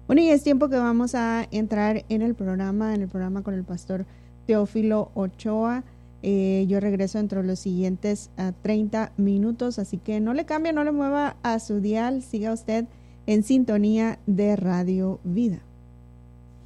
Bueno, y es tiempo que vamos a entrar en el programa con el pastor Teófilo Ochoa. Yo regreso dentro de los siguientes 30 minutos, así que no le cambie, no le mueva a su dial, siga usted en sintonía de Radio Vida.